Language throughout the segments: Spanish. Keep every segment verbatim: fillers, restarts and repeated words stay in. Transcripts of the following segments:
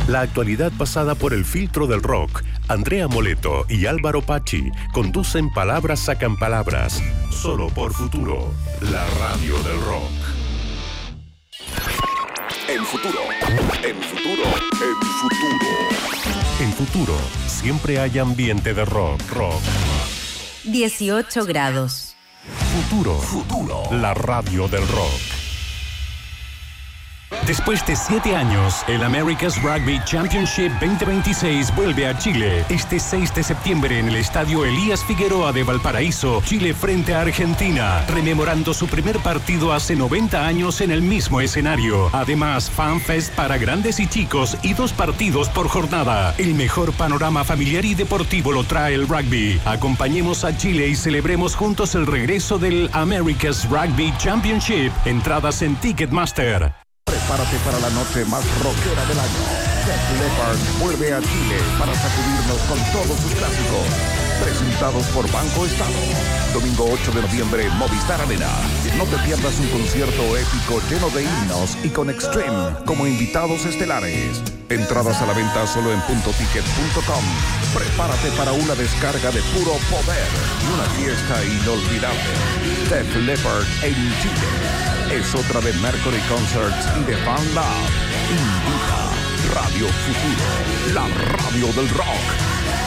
La actualidad pasada por el filtro del rock. Andrea Moleto y Álvaro Pachi conducen Palabras Sacan Palabras. Solo por Futuro, la radio del rock. En Futuro, en Futuro, en Futuro. En Futuro, siempre hay ambiente de rock, rock. dieciocho grados. Futuro, Futuro, la radio del rock. Después de siete años, el America's Rugby Championship veinte veintiséis vuelve a Chile. Este seis de septiembre en el estadio Elías Figueroa de Valparaíso, Chile frente a Argentina, rememorando su primer partido hace noventa años en el mismo escenario. Además, FanFest para grandes y chicos y dos partidos por jornada. El mejor panorama familiar y deportivo lo trae el rugby. Acompañemos a Chile y celebremos juntos el regreso del America's Rugby Championship. Entradas en Ticketmaster. Prepárate para la noche más rockera del año. Def Leppard vuelve a Chile para sacudirnos con todos sus clásicos. Presentados por Banco Estado. Domingo ocho de noviembre, Movistar Arena. No te pierdas un concierto épico lleno de himnos y con Extreme como invitados estelares. Entradas a la venta solo en punto ticket punto com. Prepárate para una descarga de puro poder y una fiesta inolvidable. Def Leppard en Chile. Es otra de Mercury Concerts y de Fan Lab. Invita Radio Futuro, la radio del rock.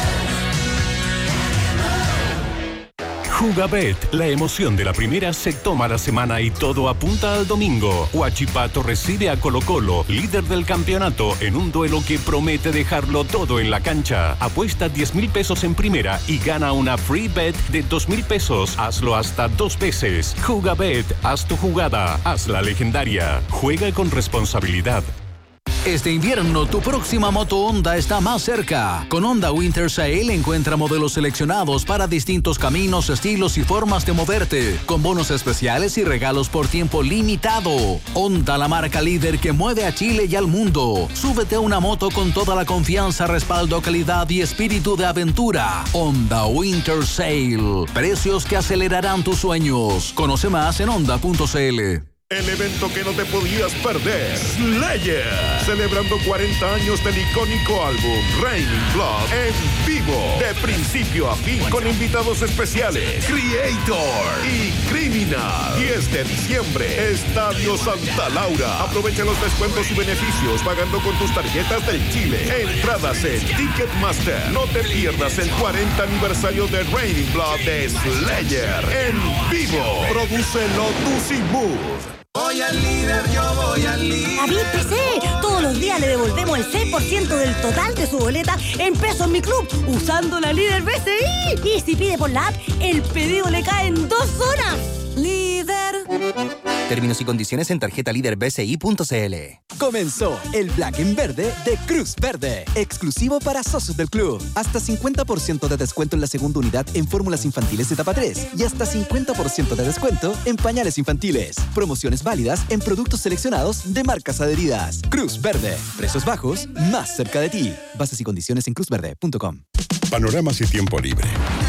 Jugabet, la emoción de la primera se toma la semana y todo apunta al domingo. Huachipato recibe a Colo Colo, líder del campeonato, en un duelo que promete dejarlo todo en la cancha. Apuesta diez mil pesos en primera y gana una free bet de dos mil pesos. Hazlo hasta dos veces. Jugabet, haz tu jugada, haz la legendaria. Juega con responsabilidad. Este invierno, tu próxima moto Honda está más cerca. Con Honda Winter Sale encuentra modelos seleccionados para distintos caminos, estilos y formas de moverte, con bonos especiales y regalos por tiempo limitado. Honda, la marca líder que mueve a Chile y al mundo. Súbete a una moto con toda la confianza, respaldo, calidad y espíritu de aventura. Honda Winter Sale. Precios que acelerarán tus sueños. Conoce más en honda punto c l. El evento que no te podías perder, Slayer, celebrando cuarenta años del icónico álbum Raining Blood en vivo, de principio a fin, con invitados especiales, Creator y Criminal. diez de diciembre, Estadio Santa Laura. Aprovecha los descuentos y beneficios pagando con tus tarjetas del Chile. Entradas en Ticketmaster. No te pierdas el cuarenta aniversario de Raining Blood de Slayer en vivo. Produce Lotus y Mood. Voy al líder, yo voy al líder. David P C, todos los días le devolvemos el seis por ciento del total de su boleta en pesos en mi club, usando la líder B C I. Y si pide por la app, el pedido le cae en dos horas. Líder. Términos y condiciones en tarjeta líder b c i punto c l. Comenzó el Black en Verde de Cruz Verde, exclusivo para socios del club. Hasta cincuenta por ciento de descuento en la segunda unidad en fórmulas infantiles de etapa tres y hasta cincuenta por ciento de descuento en pañales infantiles. Promociones válidas en productos seleccionados de marcas adheridas. Cruz Verde, precios bajos, más cerca de ti. Bases y condiciones en cruz verde punto com. Panoramas y tiempo libre.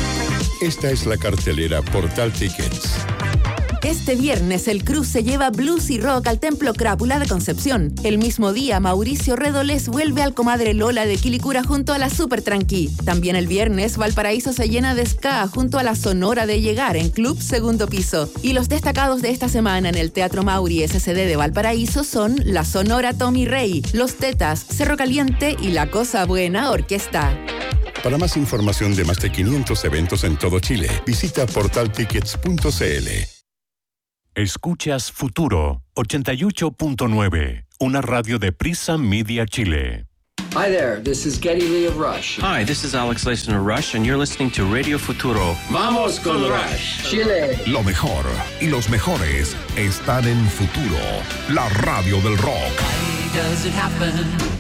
Esta es la cartelera Portal Tickets. Este viernes el Cruz se lleva blues y rock al Templo Crápula de Concepción. El mismo día, Mauricio Redolés vuelve al Comadre Lola de Quilicura junto a la Super Tranqui. También el viernes, Valparaíso se llena de ska junto a la Sonora de Llegar en Club Segundo Piso. Y los destacados de esta semana en el Teatro Mauri S C D de Valparaíso son la Sonora Tommy Rey, Los Tetas, Cerro Caliente y La Cosa Buena Orquesta. Para más información de más de quinientos eventos en todo Chile, visita portal tickets punto c l. Escuchas Futuro ochenta y ocho punto nueve, una radio de Prisa Media Chile. Hi there, this is Geddy Lee of Rush. Hi, this is Alex Lacen of Rush, and you're listening to Radio Futuro. Vamos con Rush, Chile. Lo mejor y los mejores están en Futuro, la radio del rock. Does it happen?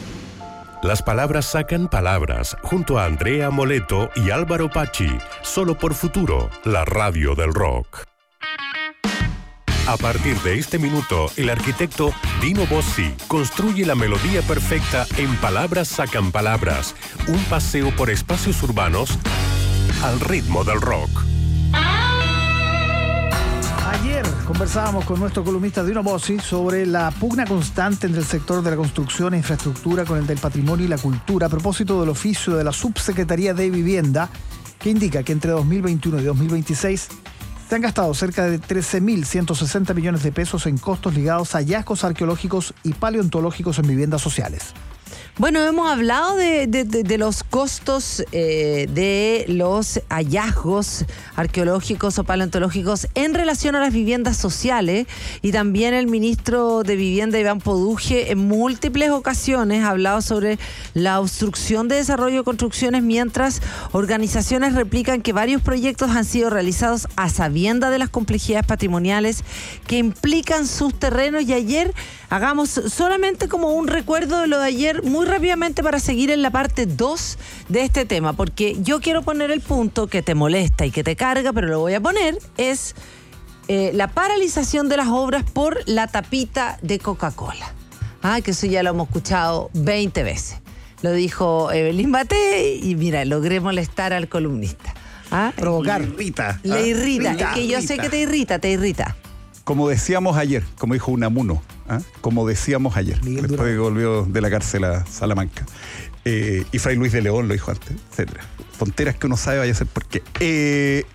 Las palabras sacan palabras, junto a Andrea Moleto y Álvaro Pachi, solo por Futuro, la radio del rock. A partir de este minuto, el arquitecto Dino Bossi construye la melodía perfecta en Palabras Sacan Palabras, un paseo por espacios urbanos al ritmo del rock. Ayer Conversábamos con nuestro columnista Dino Bossi sobre la pugna constante entre el sector de la construcción e infraestructura con el del patrimonio y la cultura a propósito del oficio de la Subsecretaría de Vivienda, que indica que entre dos mil veintiuno y dos mil veintiséis se han gastado cerca de trece mil ciento sesenta millones de pesos en costos ligados a hallazgos arqueológicos y paleontológicos en viviendas sociales. Bueno, hemos hablado de, de, de, de los costos eh, de los hallazgos arqueológicos o paleontológicos en relación a las viviendas sociales, y también el ministro de Vivienda, Iván Poduje, en múltiples ocasiones ha hablado sobre la obstrucción de desarrollo de construcciones, mientras organizaciones replican que varios proyectos han sido realizados a sabienda de las complejidades patrimoniales que implican sus terrenos. Y ayer, hagamos solamente como un recuerdo de lo de ayer, muy rápidamente, para seguir en la parte dos de este tema, porque yo quiero poner el punto que te molesta y que te carga, pero lo voy a poner, es eh, la paralización de las obras por la tapita de Coca-Cola. Ah, que eso ya lo hemos escuchado veinte veces. Lo dijo Evelyn Matei y mira, logré molestar al columnista. ¿Ah? Provocar. Le irrita. Le ¿ah? irrita, Rita, es que yo Rita. sé que te irrita, te irrita. Como decíamos ayer, como dijo Unamuno, ¿ah? como decíamos ayer, Miguel después Durán. de que volvió de la cárcel a Salamanca. Eh, y Fray Luis de León lo dijo antes, etcétera. Tonteras que uno sabe, vaya a ser por qué. Eh,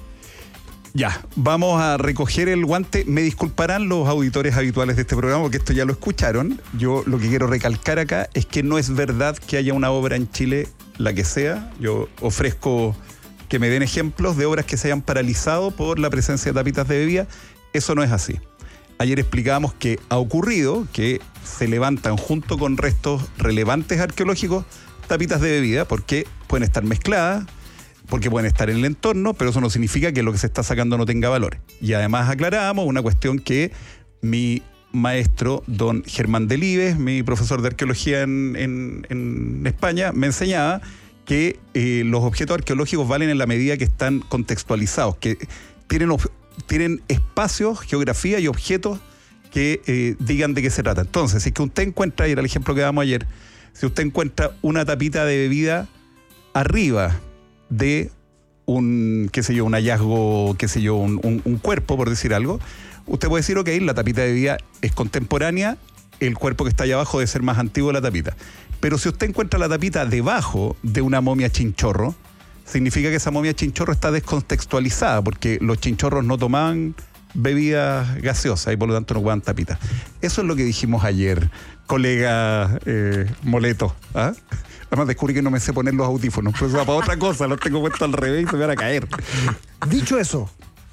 ya, vamos a recoger el guante. Me disculparán los auditores habituales de este programa, porque esto ya lo escucharon. Yo lo que quiero recalcar acá es que no es verdad que haya una obra en Chile, la que sea. Yo ofrezco que me den ejemplos de obras que se hayan paralizado por la presencia de tapitas de bebida. Eso no es así. Ayer explicábamos que ha ocurrido que se levantan junto con restos relevantes arqueológicos tapitas de bebida, porque pueden estar mezcladas, porque pueden estar en el entorno, pero eso no significa que lo que se está sacando no tenga valor. Y además aclarábamos una cuestión que mi maestro, don Germán Delibes, mi profesor de arqueología en, en, en España, me enseñaba que eh, los objetos arqueológicos valen en la medida que están contextualizados, que tienen ob- tienen espacios, geografía y objetos que eh, digan de qué se trata. Entonces, si es que usted encuentra, y era el ejemplo que damos ayer, si usted encuentra una tapita de bebida arriba de un, qué sé yo, un hallazgo, qué sé yo, un, un, un cuerpo, por decir algo, usted puede decir, ok, la tapita de bebida es contemporánea, el cuerpo que está allá abajo debe ser más antiguo de la tapita. Pero si usted encuentra la tapita debajo de una momia chinchorro, significa que esa momia chinchorro está descontextualizada, porque los chinchorros no tomaban bebidas gaseosas y por lo tanto no ocupaban tapitas. Eso es lo que dijimos ayer, colega eh, Moleto. ¿Ah? Además descubrí que no me sé poner los audífonos, pero eso va para otra cosa, los tengo puestos al revés y se me van a caer. Dicho eso,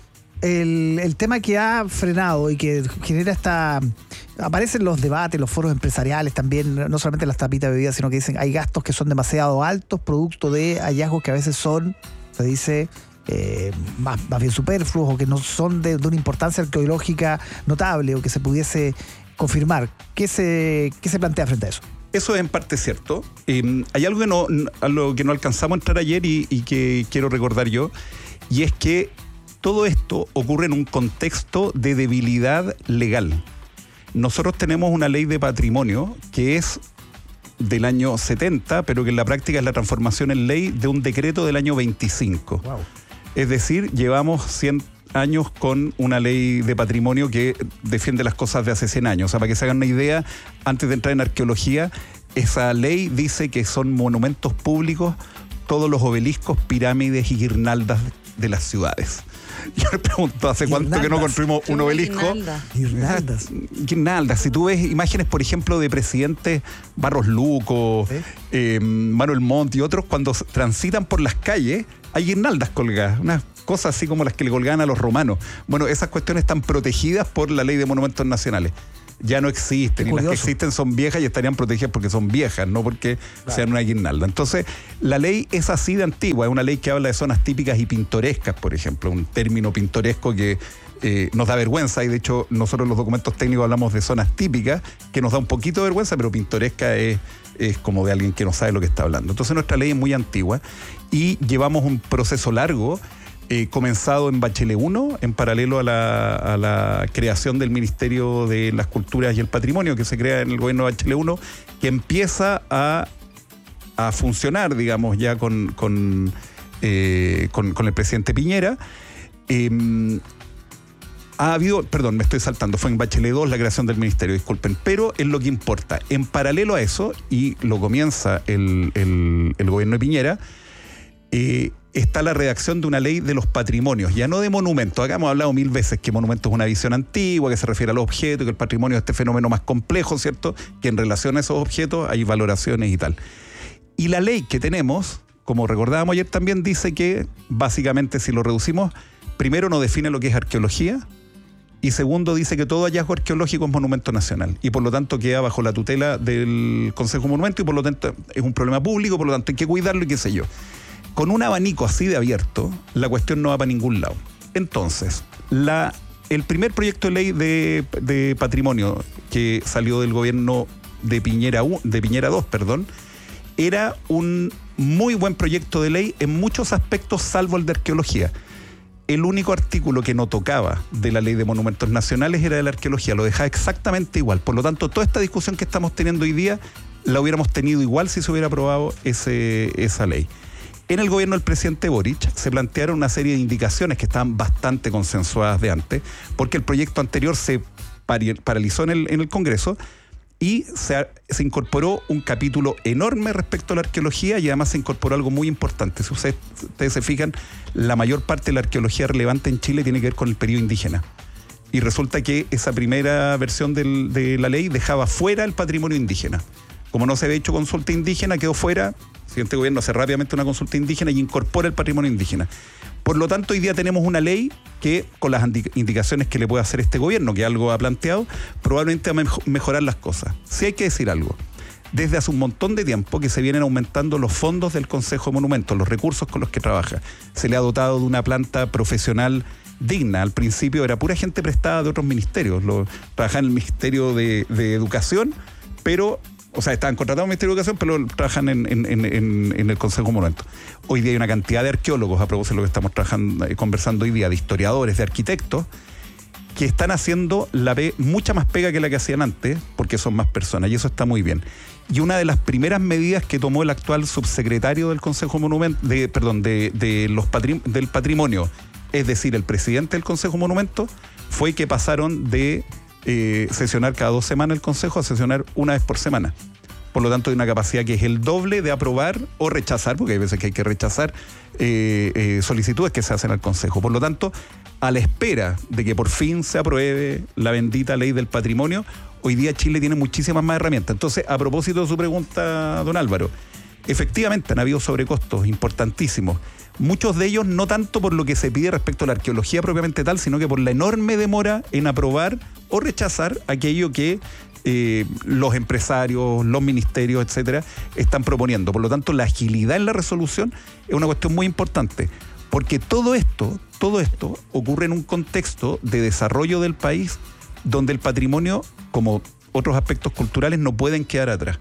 el, el tema que ha frenado y que genera esta... Aparecen los debates, los foros empresariales también, no solamente las tapitas de bebida, sino que dicen hay gastos que son demasiado altos, producto de hallazgos que a veces son, se dice, eh, más, más bien superfluos o que no son de, de una importancia arqueológica notable o que se pudiese confirmar. ¿Qué se, qué se plantea frente a eso? Eso es en parte cierto. Eh, hay algo que no, a lo que no alcanzamos a entrar ayer y, y que quiero recordar yo, y es que todo esto ocurre en un contexto de debilidad legal. Nosotros tenemos una ley de patrimonio que es del año setenta, pero que en la práctica es la transformación en ley de un decreto del año veinticinco. Wow. Es decir, llevamos cien años con una ley de patrimonio que defiende las cosas de hace cien años. O sea, para que se hagan una idea, antes de entrar en arqueología, esa ley dice que son monumentos públicos todos los obeliscos, pirámides y guirnaldas de las ciudades. Yo le pregunto, ¿hace cuánto guirnaldas. que no construimos un obelisco? Guirnaldas. Guirnaldas. Si tú ves imágenes, por ejemplo, de presidentes Barros Luco, ¿sí? eh, Manuel Montt y otros, cuando transitan por las calles, hay guirnaldas colgadas, unas cosas así como las que le colgaban a los romanos. Bueno, esas cuestiones están protegidas por la Ley de Monumentos Nacionales. Ya no existen, y las que existen son viejas y estarían protegidas porque son viejas, no porque claro. sean una guirnalda. Entonces, la ley es así de antigua, es una ley que habla de zonas típicas y pintorescas, por ejemplo, un término pintoresco que eh, nos da vergüenza, y de hecho nosotros en los documentos técnicos hablamos de zonas típicas, que nos da un poquito de vergüenza, pero pintoresca es, es como de alguien que no sabe lo que está hablando. Entonces nuestra ley es muy antigua y llevamos un proceso largo, Eh, comenzado en Bachelet uno, en paralelo a la, a la creación del Ministerio de las Culturas y el Patrimonio, que se crea en el gobierno de Bachelet uno, que empieza a, a funcionar, digamos, ya con, con, eh, con, con el presidente Piñera. Eh, Ha habido, perdón, me estoy saltando, fue en Bachelet dos la creación del ministerio, disculpen, pero es lo que importa. En paralelo a eso, y lo comienza el, el, el gobierno de Piñera, eh, está la redacción de una ley de los patrimonios, ya no de monumentos. Acá hemos hablado mil veces que monumento es una visión antigua, que se refiere a los objetos, que el patrimonio es este fenómeno más complejo, ¿cierto? Que en relación a esos objetos hay valoraciones y tal. Y la ley que tenemos, como recordábamos ayer también, dice que básicamente si lo reducimos, primero no define lo que es arqueología, y segundo, dice que todo hallazgo arqueológico es monumento nacional y por lo tanto queda bajo la tutela del Consejo de Monumentos y por lo tanto es un problema público, por lo tanto hay que cuidarlo y qué sé yo. Con un abanico así de abierto, la cuestión no va para ningún lado. Entonces, la, el primer proyecto de ley de, de patrimonio que salió del gobierno de Piñera, de Piñera dos, perdón, era un muy buen proyecto de ley en muchos aspectos, salvo el de arqueología. El único artículo que no tocaba de la ley de monumentos nacionales era de la arqueología, lo dejaba exactamente igual. Por lo tanto, toda esta discusión que estamos teniendo hoy día la hubiéramos tenido igual si se hubiera aprobado ese, esa ley. En el gobierno del presidente Boric se plantearon una serie de indicaciones que estaban bastante consensuadas de antes, porque el proyecto anterior se paralizó en el, en el Congreso y se, se incorporó un capítulo enorme respecto a la arqueología y además se incorporó algo muy importante. Si ustedes, ustedes se fijan, la mayor parte de la arqueología relevante en Chile tiene que ver con el periodo indígena. Y resulta que esa primera versión del, de la ley dejaba fuera el patrimonio indígena. Como no se había hecho consulta indígena, quedó fuera. El siguiente gobierno hace rápidamente una consulta indígena y incorpora el patrimonio indígena. Por lo tanto, hoy día tenemos una ley que, con las indicaciones que le puede hacer este gobierno, que algo ha planteado, probablemente va a mejorar las cosas. Sí hay que decir algo. Desde hace un montón de tiempo que se vienen aumentando los fondos del Consejo de Monumentos, los recursos con los que trabaja. Se le ha dotado de una planta profesional digna. Al principio era pura gente prestada de otros ministerios. Lo, trabajaban en el Ministerio de, de Educación, pero... O sea, estaban contratados en el Ministerio de Educación, pero trabajan en, en, en, en el Consejo de Monumentos. Hoy día hay una cantidad de arqueólogos, a propósito de lo que estamos trabajando, eh, conversando hoy día, de historiadores, de arquitectos, que están haciendo la pe- mucha más pega que la que hacían antes, porque son más personas, y eso está muy bien. Y una de las primeras medidas que tomó el actual subsecretario del Consejo de Monumentos, de, perdón, de, de los patrim- del patrimonio, es decir, el presidente del Consejo de Monumentos, fue que pasaron de Eh, sesionar cada dos semanas el Consejo a sesionar una vez por semana. Por lo tanto, hay una capacidad que es el doble de aprobar o rechazar, porque hay veces que hay que rechazar eh, eh, solicitudes que se hacen al Consejo. Por lo tanto, a la espera de que por fin se apruebe la bendita ley del patrimonio, hoy día Chile tiene muchísimas más herramientas. Entonces, a propósito de su pregunta, don Álvaro, efectivamente han habido sobrecostos importantísimos. Muchos de ellos no tanto por lo que se pide respecto a la arqueología propiamente tal, sino que por la enorme demora en aprobar o rechazar aquello que eh, los empresarios, los ministerios, etcétera, están proponiendo. Por lo tanto, la agilidad en la resolución es una cuestión muy importante, porque todo esto, todo esto ocurre en un contexto de desarrollo del país donde el patrimonio, como otros aspectos culturales, no pueden quedar atrás.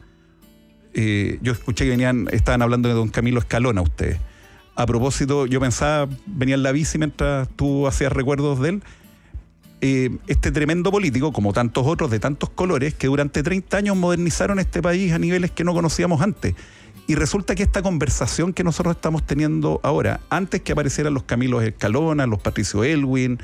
Eh, yo escuché que venían, estaban hablando de don Camilo Escalona ustedes. A propósito, yo pensaba, venía en la bici mientras tú hacías recuerdos de él, eh, este tremendo político, como tantos otros de tantos colores, que durante treinta años modernizaron este país a niveles que no conocíamos antes. Y resulta que esta conversación que nosotros estamos teniendo ahora, antes que aparecieran los Camilos Escalona, los Patricio Elwin,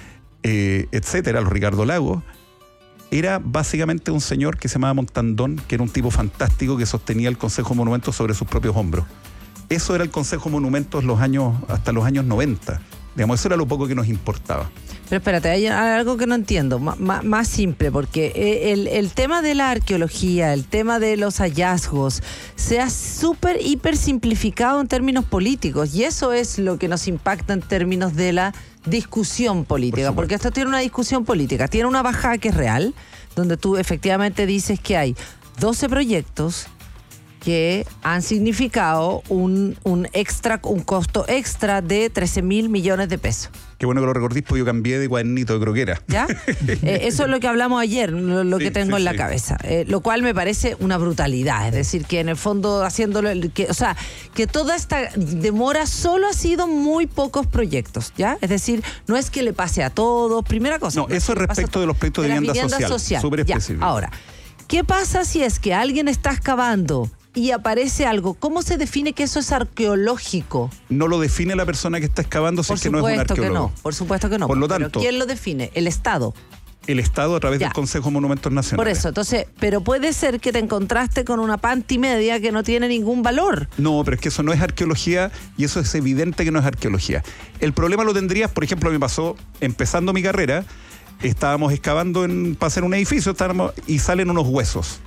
eh, etcétera, los Ricardo Lagos, era básicamente un señor que se llamaba Montandón, que era un tipo fantástico que sostenía el Consejo de Monumentos sobre sus propios hombros. Eso era el Consejo de Monumentos los años, hasta los años noventa. Digamos, eso era lo poco que nos importaba. Pero espérate, hay algo que no entiendo, M- más simple, porque el, el tema de la arqueología, el tema de los hallazgos, se ha súper, hiper simplificado en términos políticos, y eso es lo que nos impacta en términos de la discusión política, Por porque esto tiene una discusión política, tiene una bajada que es real, donde tú efectivamente dices que hay doce proyectos que han significado un, un extra, un costo extra de trece mil millones de pesos. Qué bueno que lo recordís, porque yo cambié de cuadernito de croquera. ¿Ya? eh, eso es lo que hablamos ayer, lo, lo sí, que tengo sí, en la sí. cabeza. Eh, lo cual me parece una brutalidad. Es decir, que en el fondo haciéndolo, que, o sea, que toda esta demora solo ha sido muy pocos proyectos, ¿ya? Es decir, no es que le pase a todos, primera cosa. No, eso es respecto de los proyectos de, de vivienda, vivienda social. social. Súper ya, específico. Ahora, ¿qué pasa si es que alguien está excavando y aparece algo. ¿Cómo se define que eso es arqueológico? No lo define la persona que está excavando, si es que no es un arqueólogo. Que no, por supuesto que no. Por lo Pero tanto, ¿quién lo define? El Estado. El Estado a través ya. del Consejo de Monumentos Nacionales. Por eso, entonces, pero puede ser que te encontraste con una panty media que no tiene ningún valor. No, pero es que eso no es arqueología y eso es evidente que no es arqueología. El problema lo tendrías, por ejemplo, me pasó empezando mi carrera, estábamos excavando en, para hacer un edificio estábamos, y salen unos huesos.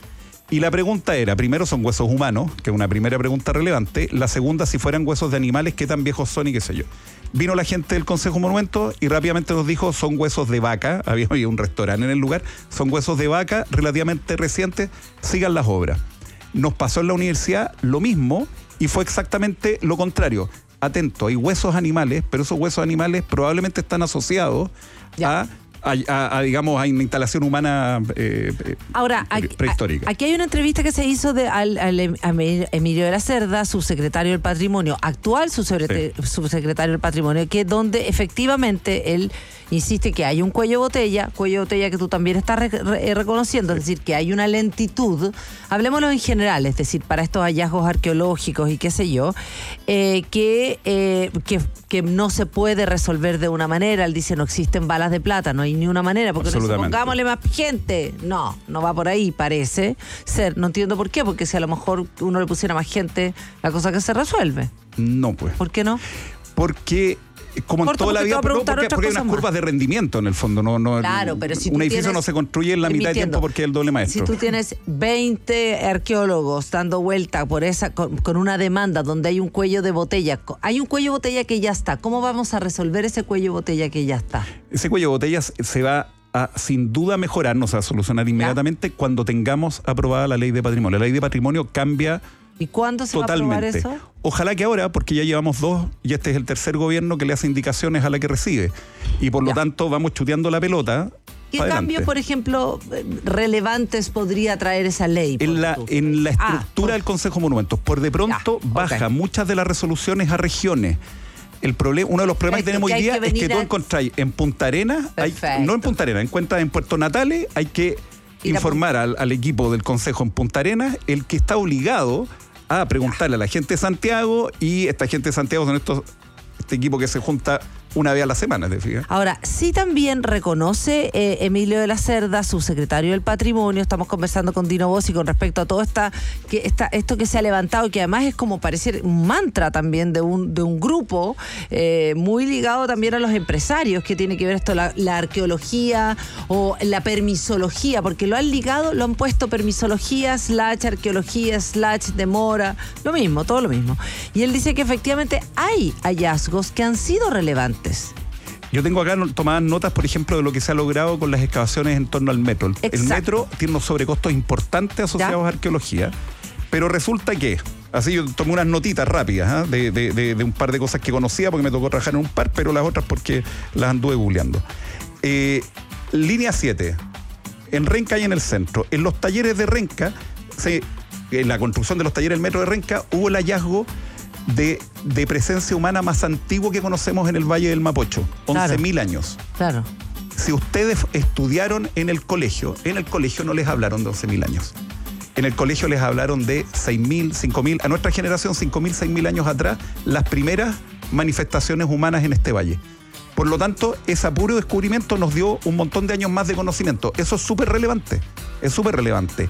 Y la pregunta era, primero, ¿son huesos humanos? Que es una primera pregunta relevante. La segunda, si fueran huesos de animales, ¿qué tan viejos son y qué sé yo? Vino la gente del Consejo Monumentos y rápidamente nos dijo, son huesos de vaca, había, había un restaurante en el lugar, son huesos de vaca relativamente recientes, sigan las obras. Nos pasó en la universidad lo mismo y fue exactamente lo contrario. Atento, hay huesos animales, pero esos huesos animales probablemente están asociados ya. a... A, a, a, digamos, a una instalación humana eh, Ahora, prehistórica. Aquí hay una entrevista que se hizo de, al, al Emilio de la Cerda, subsecretario del Patrimonio, actual subsecretario, sí. subsecretario del Patrimonio, que donde efectivamente él insiste que hay un cuello de botella, cuello de botella que tú también estás re, re, reconociendo, es decir, que hay una lentitud, hablemoslo en general, es decir, para estos hallazgos arqueológicos y qué sé yo, eh, que, eh, que, que no se puede resolver de una manera. Él dice, no existen balas de plata, no hay ni una manera, porque no dice, pongámosle más gente. No, no va por ahí, parece ser. No entiendo por qué, porque si a lo mejor uno le pusiera más gente, la cosa que se resuelve. No, pues. ¿Por qué no? Porque... Como en toda la vida, no, porque, porque hay unas curvas más. de rendimiento en el fondo. No, no, claro, pero si un tú edificio tienes, no se construye en la mitad de tiempo porque es el doble maestro. Si tú tienes veinte arqueólogos dando vuelta por esa con, con una demanda donde hay un cuello de botella, hay un cuello de botella que ya está. ¿Cómo vamos a resolver ese cuello de botella que ya está? Ese cuello de botella se va a, sin duda, mejorar, no se va a solucionar inmediatamente ¿Ya? cuando tengamos aprobada la ley de patrimonio. La ley de patrimonio cambia. ¿Y cuándo se Totalmente. va a aprobar eso? Ojalá que ahora, porque ya llevamos dos y este es el tercer gobierno que le hace indicaciones a la que recibe. Y por ya. lo tanto vamos chuteando la pelota. ¿Qué cambios, por ejemplo, relevantes podría traer esa ley? En la, en la estructura ah, del Consejo de Monumentos. Por de pronto ya, baja okay. muchas de las resoluciones a regiones. El problema, uno de los problemas Perfecto, que tenemos que hoy día que es que tú a... encontráis en Punta Arenas, hay, no en Punta Arenas, en cuenta en Puerto Natales, hay que informar al, al equipo del Consejo en Punta Arenas, el que está obligado a preguntarle a la gente de Santiago, y esta gente de Santiago son estos, este equipo que se junta una vez a la semana, ¿te fijas? Ahora, sí también reconoce eh, Emilio de la Cerda, subsecretario del Patrimonio, estamos conversando con Dino Bossi con respecto a todo esta, que esta, esto que se ha levantado, que además es como parecer un mantra también de un, de un grupo eh, muy ligado también a los empresarios, que tiene que ver esto, la, la arqueología o la permisología, porque lo han ligado, lo han puesto permisología, slash arqueología, slash demora, lo mismo, todo lo mismo. Y él dice que efectivamente hay hallazgos que han sido relevantes. Yo tengo acá tomadas notas, por ejemplo, de lo que se ha logrado con las excavaciones en torno al metro. El, el metro tiene unos sobrecostos importantes asociados ¿Ya? a arqueología, pero resulta que, así yo tomé unas notitas rápidas ¿eh? de, de, de, de un par de cosas que conocía porque me tocó trabajar en un par, pero las otras porque las anduve googleando. Eh, línea siete, en Renca y en el centro. En los talleres de Renca, se, en la construcción de los talleres del metro de Renca, hubo el hallazgo De, de presencia humana más antiguo que conocemos en el Valle del Mapocho, once mil claro. años. Claro. Si ustedes estudiaron en el colegio, en el colegio no les hablaron de once mil años. En el colegio les hablaron de seis mil, cinco mil, a nuestra generación cinco mil, seis mil años atrás, las primeras manifestaciones humanas en este valle. Por lo tanto, ese puro descubrimiento nos dio un montón de años más de conocimiento. Eso es súper relevante, es súper relevante.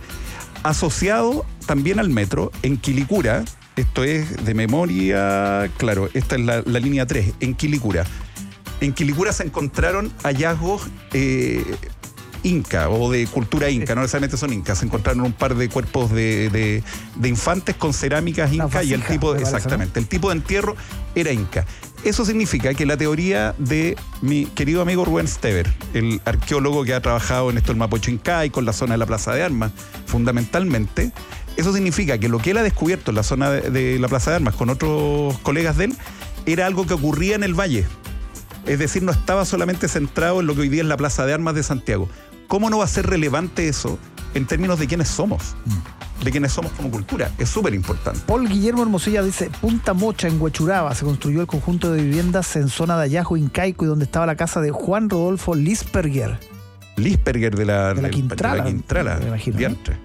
Asociado también al metro, en Quilicura, esto es de memoria, claro, esta es la, la línea tres, en Quilicura. En Quilicura se encontraron hallazgos eh, inca o de cultura inca, no necesariamente son incas, se encontraron un par de cuerpos de, de, de infantes con cerámicas inca vasija, y el tipo, de, exactamente, el tipo de entierro era inca. Eso significa que la teoría de mi querido amigo Rubén Stever, el arqueólogo que ha trabajado en esto del Mapocho Incaico, en la zona de la Plaza de Armas, fundamentalmente, eso significa que lo que él ha descubierto en la zona de, de la Plaza de Armas con otros colegas de él era algo que ocurría en el valle. Es decir, no estaba solamente centrado en lo que hoy día es la Plaza de Armas de Santiago. ¿Cómo no va a ser relevante eso en términos de quiénes somos? De quiénes somos como cultura. Es súper importante. Paul Guillermo Hermosilla dice, Punta Mocha, en Huechuraba, se construyó el conjunto de viviendas en zona de hallazgo incaico y donde estaba la casa de Juan Rodolfo Lisperger. Lisperger de la, de la del, Quintrala. De la Quintrala, me imagino. Diantre.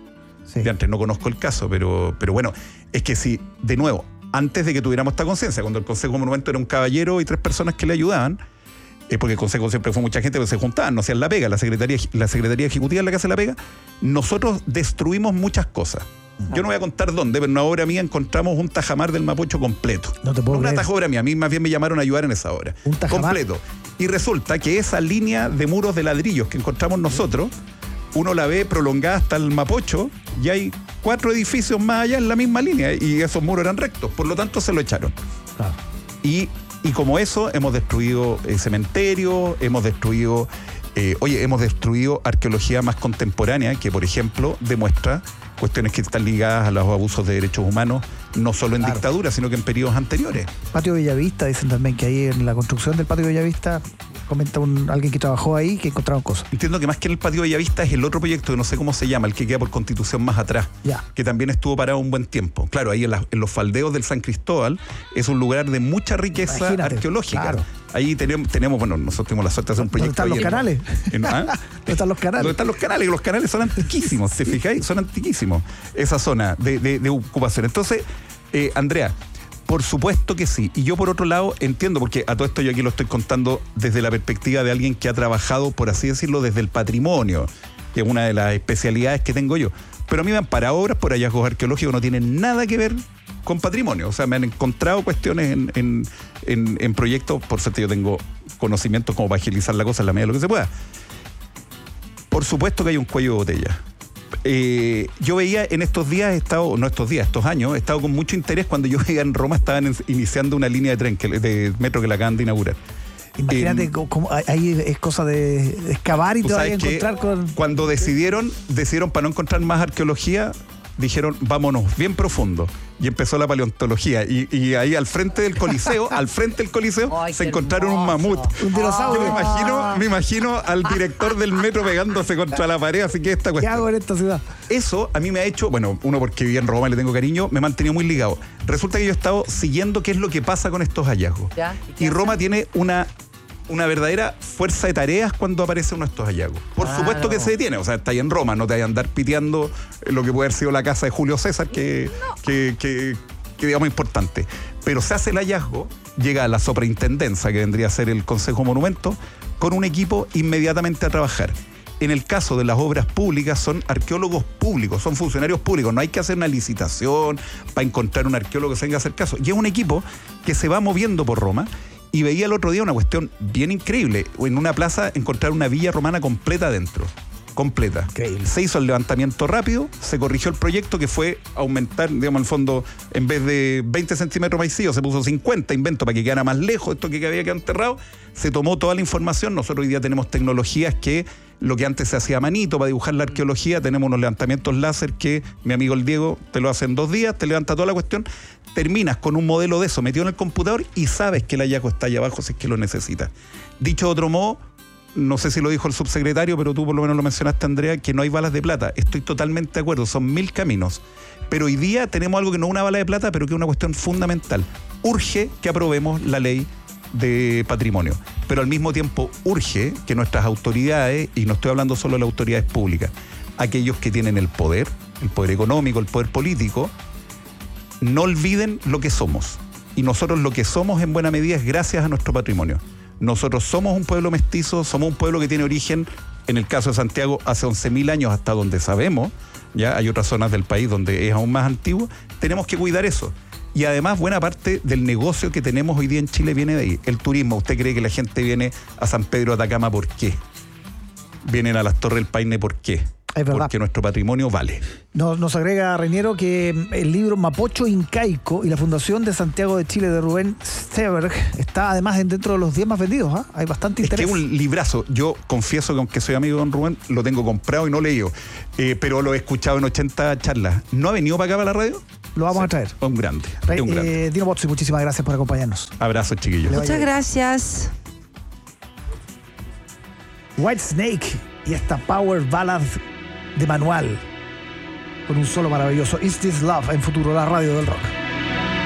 Sí. De antes no conozco el caso, pero, pero bueno, es que si, de nuevo, antes de que tuviéramos esta conciencia, cuando el Consejo de Monumento era un caballero y tres personas que le ayudaban, eh, porque el Consejo siempre fue mucha gente que se juntaban, no hacían la pega, la Secretaría, la Secretaría Ejecutiva es la que hace la pega, nosotros destruimos muchas cosas. Yo no voy a contar dónde, pero en una obra mía encontramos un tajamar del Mapocho completo. No te puedo Una creer. obra mía, a mí más bien me llamaron a ayudar en esa obra. Un tajamar. Completo. Y resulta que esa línea de muros de ladrillos que encontramos nosotros, uno la ve prolongada hasta el Mapocho y hay cuatro edificios más allá en la misma línea y esos muros eran rectos, por lo tanto se lo echaron. Claro. Y, y como eso hemos destruido eh, cementerios, hemos destruido, eh, oye, hemos destruido arqueología más contemporánea que, por ejemplo, demuestra cuestiones que están ligadas a los abusos de derechos humanos, no solo en Claro. dictadura, sino que en periodos anteriores. Patio Bellavista, dicen también que ahí en la construcción del Patio Bellavista, comenta un, alguien que trabajó ahí, que encontraron cosas. Entiendo que más que en el Patio Bellavista es el otro proyecto, que no sé cómo se llama, el que queda por Constitución más atrás, Ya. que también estuvo parado un buen tiempo. Claro, ahí en, la- en los faldeos del San Cristóbal es un lugar de mucha riqueza Imagínate, arqueológica. claro. Ahí tenemos, tenemos, bueno, nosotros tuvimos la suerte de hacer un ¿Dónde proyecto. están los ahí en- canales? en- ¿ah? ¿Dónde están los canales? ¿Dónde están los canales? Los canales son antiquísimos, ¿te fijáis? Son antiquísimos, esa zona de, de- de ocupación. Entonces, eh, Andrea, por supuesto que sí. Y yo, por otro lado, entiendo, porque a todo esto yo aquí lo estoy contando desde la perspectiva de alguien que ha trabajado, por así decirlo, desde el patrimonio, que es una de las especialidades que tengo yo. Pero a mí me han parado obras por hallazgos arqueológicos que no tienen nada que ver con patrimonio. O sea, me han encontrado cuestiones en, en, en, en proyectos, por suerte yo tengo conocimientos como para agilizar la cosa en la medida de lo que se pueda. Por supuesto que hay un cuello de botella. Eh, yo veía en estos días, he estado, no estos días, estos años, he estado con mucho interés cuando yo veía en Roma estaban en- iniciando una línea de tren, que, de metro que la acaban de inaugurar. Imagínate Eh, cómo, cómo- ahí es cosa de, de excavar y Tú te vas a sabes que encontrar con... cuando decidieron, decidieron para no encontrar más arqueología, dijeron vámonos bien profundo. Y empezó la paleontología. Y, y ahí al frente del Coliseo, al frente del Coliseo, Ay, se qué encontraron un mamut. Un dinosaurio. Yo me imagino, me imagino al director del metro pegándose contra la pared, así que esta ¿Qué cuestión. hago en esta ciudad? Eso a mí me ha hecho, bueno, uno porque viví en Roma y le tengo cariño, me ha mantenido muy ligado. Resulta que yo he estado siguiendo qué es lo que pasa con estos hallazgos. ¿Ya? ¿Y qué Y hacen? Roma tiene una, una verdadera fuerza de tareas cuando aparece uno de estos hallazgos. Por Claro. supuesto que se detiene, o sea, está ahí en Roma, no te vayas a andar piteando lo que puede haber sido la casa de Julio César, que, que, que, que digamos importante. Pero se hace el hallazgo, llega a la superintendencia, que vendría a ser el Consejo de Monumentos, con un equipo inmediatamente a trabajar. En el caso de las obras públicas son arqueólogos públicos, son funcionarios públicos, no hay que hacer una licitación para encontrar un arqueólogo que se venga a hacer caso. Y es un equipo que se va moviendo por Roma. Y veía el otro día una cuestión bien increíble. En una plaza encontrar una villa romana completa adentro. Completa. Increíble. Se hizo el levantamiento rápido, se corrigió el proyecto que fue aumentar, digamos, en el fondo, en vez de veinte centímetros maicillo, se puso cincuenta, invento para que quedara más lejos, esto que había quedado enterrado. Se tomó toda la información. Nosotros hoy día tenemos tecnologías que lo que antes se hacía a manito para dibujar la arqueología, tenemos unos levantamientos láser que mi amigo el Diego te lo hace en dos días, te levanta toda la cuestión. Terminas con un modelo de eso metido en el computador y sabes que el hallazgo está allá abajo si es que lo necesitas. Dicho de otro modo, no sé si lo dijo el subsecretario, pero tú por lo menos lo mencionaste, Andrea, que no hay balas de plata. Estoy totalmente de acuerdo, son mil caminos. Pero hoy día tenemos algo que no es una bala de plata, pero que es una cuestión fundamental. Urge que aprobemos la ley de patrimonio, pero al mismo tiempo urge que nuestras autoridades, y no estoy hablando solo de las autoridades públicas, aquellos que tienen el poder, el poder económico, el poder político, no olviden lo que somos. Y nosotros lo que somos en buena medida es gracias a nuestro patrimonio. Nosotros somos un pueblo mestizo, somos un pueblo que tiene origen, en el caso de Santiago, hace once mil años hasta donde sabemos, ya hay otras zonas del país donde es aún más antiguo, tenemos que cuidar eso. Y además buena parte del negocio que tenemos hoy día en Chile viene de ahí. El turismo, ¿usted cree que la gente viene a San Pedro de Atacama por qué? Vienen a las Torres del Paine ¿por qué? Es verdad. Porque nuestro patrimonio vale. Nos, nos agrega Reñero que el libro Mapocho Incaico y la Fundación de Santiago de Chile de Rubén Steberg está además dentro de los diez más vendidos. ¿Ah? Hay bastante Es que interés. es un librazo. Yo confieso que aunque soy amigo de don Rubén, lo tengo comprado y no leído. Eh, pero lo he escuchado en ochenta charlas. ¿No ha venido para acá para la radio? Lo vamos a traer. Un grande. Re- Es un grande. eh, Dino Bozzi, muchísimas gracias por acompañarnos. Abrazos, chiquillos. Muchas gracias. White Snake y esta Power Ballad de manual con un solo maravilloso Is This Love en Futuro, la radio del rock.